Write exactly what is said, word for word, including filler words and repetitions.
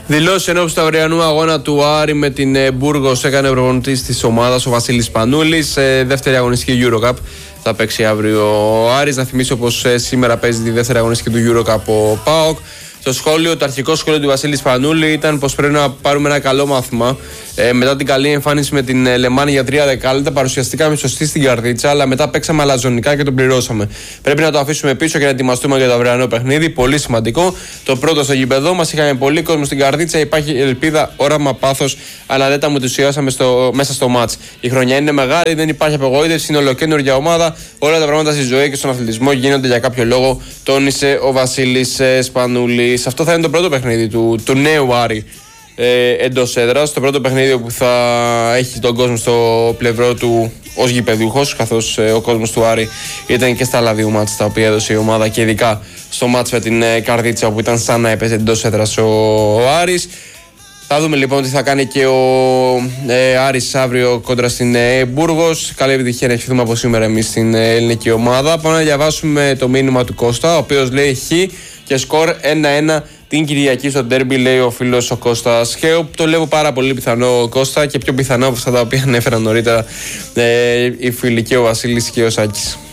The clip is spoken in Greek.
Δηλώσει ενώπιση του αυριανού αγώνα του Άρη με την Μπούργος έκανε ο προπονητής της ομάδας ο Βασίλης Πανούλης. Δεύτερη αγωνιστική EuroCup θα παίξει αύριο ο Άρης. Να θυμίσω πως σήμερα παίζει τη δεύτερη αγωνιστική του EuroCup ο ΠΑΟΚ. Το σχόλιο, το αρχικό σχόλιο του Βασίλη Πανούλη ήταν πως πρέπει να πάρουμε ένα καλό μάθημα. Ε, μετά την καλή εμφάνιση με την Λεμάνη για τρία δεκάλεπτα, παρουσιαστήκαμε σωστοί στην καρδίτσα, αλλά μετά παίξαμε αλαζονικά και τον πληρώσαμε. Πρέπει να το αφήσουμε πίσω και να ετοιμαστούμε για το αυριανό παιχνίδι. Πολύ σημαντικό. Το πρώτο στο γηπεδό μας, είχαμε πολύ κόσμο στην καρδίτσα. Υπάρχει ελπίδα, όραμα, πάθος, αλλά δεν τα μουτουσιάσαμε στο, μέσα στο μάτς. Η χρονιά είναι μεγάλη, δεν υπάρχει απογοήτευση, είναι ολοκαίνουργια ομάδα. Όλα τα πράγματα στη ζωή και στον αθλητισμό γίνονται για κάποιο λόγο, τόνισε ο Βασίλης Πανούλης. Αυτό θα είναι το πρώτο παιχνίδι του, του νέου Άρη ε, εντός έδρας. Το πρώτο παιχνίδι που θα έχει τον κόσμο στο πλευρό του ως γηπεδούχος, καθώς ε, ο κόσμος του Άρη ήταν και στα άλλα δύο μάτς τα οποία έδωσε η ομάδα, και ειδικά στο μάτς με την ε, Καρδίτσα, που ήταν σαν να έπαιζε εντός έδρας ο, ο Άρης. Θα δούμε λοιπόν τι θα κάνει και ο ε, Άρης αύριο κόντρα στην ε, Μπούργος. Καλή επιτυχία να ευχηθούμε από σήμερα εμείς στην ε, ελληνική ομάδα. Πάμε να διαβάσουμε το μήνυμα του Κώστα, ο οποίος λέει χ και σκορ ένα ένα την Κυριακή στο ντέρμπι, λέει ο φίλος ο Κώστας Χέο. Το λέω πάρα πολύ πιθανό, Κώστα, και πιο πιθανό από αυτά τα οποία ανέφεραν νωρίτερα ε, οι φίλοι και ο Βασίλης και ο Σάκης.